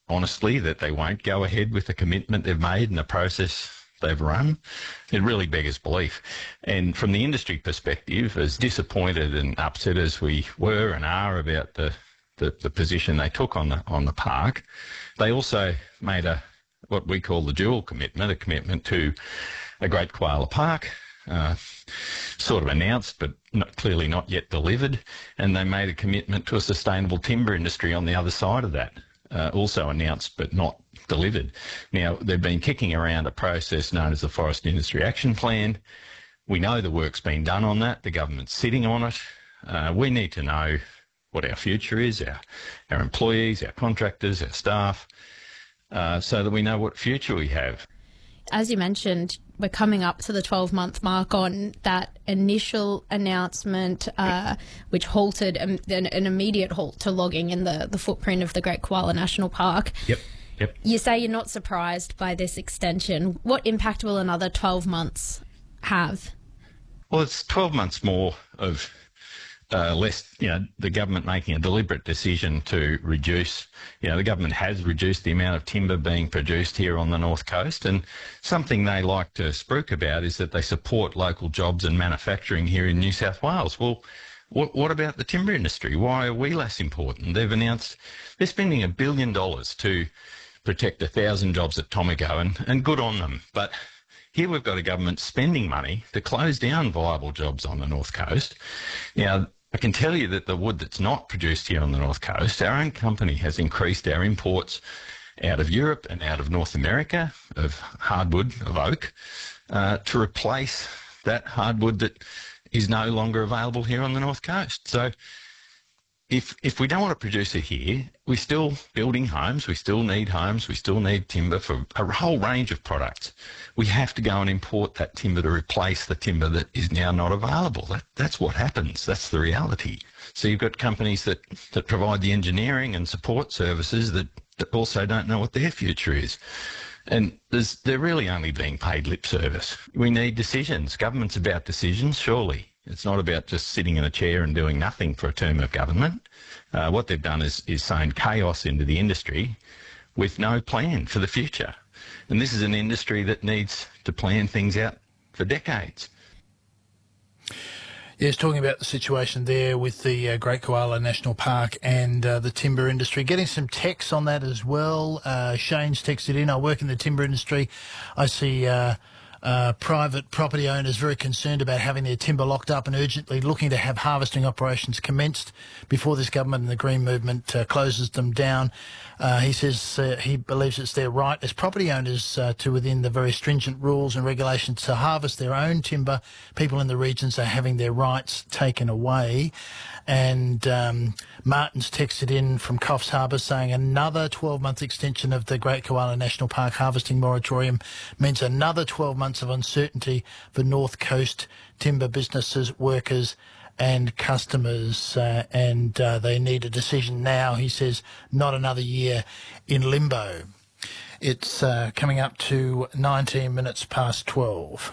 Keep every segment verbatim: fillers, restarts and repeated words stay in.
honestly that they won't go ahead with the commitment they've made and the process they've run, it really beggars belief. And from the industry perspective, as disappointed and upset as we were and are about the, the, the position they took on the on the park, they also made a what we call the dual commitment, a commitment to a Great Koala Park, uh, sort of announced but not, clearly not yet delivered, and they made a commitment to a sustainable timber industry on the other side of that, uh, also announced but not delivered. Now, they've been kicking around a process known as the Forest Industry Action Plan. We know the work's been done on that. The government's sitting on it. Uh, we need to know what our future is, our, our employees, our contractors, our staff, uh, so that we know what future we have. As you mentioned, we're coming up to the twelve-month mark on that initial announcement, uh, which halted um, an, an immediate halt to logging in the, the footprint of the Great Koala National Park. Yep, yep. You say you're not surprised by this extension. What impact will another twelve months have? Well, it's twelve months more of uh, less, you know, the government making a deliberate decision to reduce, you know, the government has reduced the amount of timber being produced here on the North Coast, and something they like to spruik about is that they support local jobs and manufacturing here in New South Wales. Well, what, what about the timber industry? Why are we less important? They've announced they're spending a billion dollars to protect a thousand jobs at Tomago, and, and good on them. But here we've got a government spending money to close down viable jobs on the North Coast. Now, I can tell you that the wood that's not produced here on the North Coast, our own company has increased our imports out of Europe and out of North America of hardwood, of oak, uh, to replace that hardwood that is no longer available here on the North Coast. So if if we don't want to produce it here, we're still building homes, we still need homes, we still need timber for a whole range of products. We have to go and import that timber to replace the timber that is now not available. That, that's what happens. That's the reality. So you've got companies that, that provide the engineering and support services that, that also don't know what their future is. And there's, they're really only being paid lip service. We need decisions. Government's about decisions, surely. It's not about just sitting in a chair and doing nothing for a term of government. Uh, what they've done is, is sown chaos into the industry with no plan for the future. And this is an industry that needs to plan things out for decades. Yes, talking about the situation there with the uh, Great Koala National Park and uh, the timber industry. Getting some texts on that as well. Uh, Shane's texted in, I work in the timber industry. I see uh, uh, private property owners very concerned about having their timber locked up and urgently looking to have harvesting operations commenced before this government and the Green Movement uh, closes them down. Uh, he says uh, he believes it's their right as property owners uh, to, within the very stringent rules and regulations, to harvest their own timber. People in the regions are having their rights taken away. And um, Martin's texted in from Coffs Harbour saying another twelve-month extension of the Great Koala National Park harvesting moratorium means another twelve months of uncertainty for North Coast timber businesses, workers and customers, uh, and uh, they need a decision now, he says, not another year in limbo. It's uh, coming up to nineteen minutes past twelve.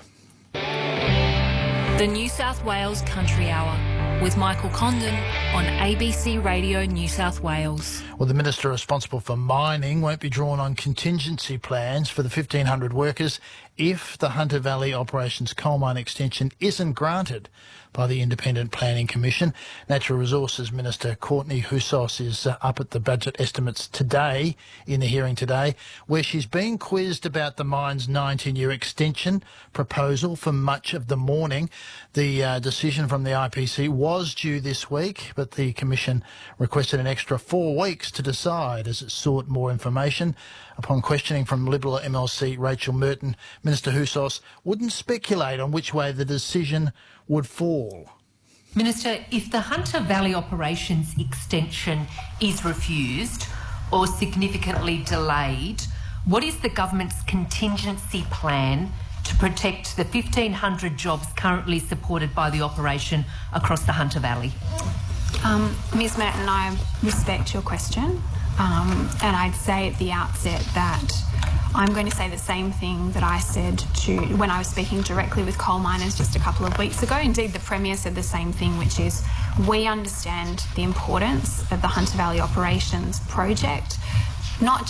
The New South Wales Country Hour with Michael Condon on A B C Radio New South Wales. Well, the Minister responsible for mining won't be drawn on contingency plans for the fifteen hundred workers if the Hunter Valley Operations coal mine extension isn't granted by the Independent Planning Commission. Natural Resources Minister Courtney Houssos is uh, up at the budget estimates today, in the hearing today, where she's being quizzed about the mine's nineteen-year extension proposal for much of the morning. The uh, decision from the I P C was due this week, but the Commission requested an extra four weeks to decide as it sought more information. Upon questioning from Liberal M L C Rachel Merton, Minister Houssos wouldn't speculate on which way the decision would fall. Minister, if the Hunter Valley Operations extension is refused or significantly delayed, what is the government's contingency plan to protect the fifteen hundred jobs currently supported by the operation across the Hunter Valley? Um, Miz Merton, I respect your question, um, and I'd say at the outset that I'm going to say the same thing that I said to when I was speaking directly with coal miners just a couple of weeks ago. Indeed, the Premier said the same thing, which is we understand the importance of the Hunter Valley Operations project, not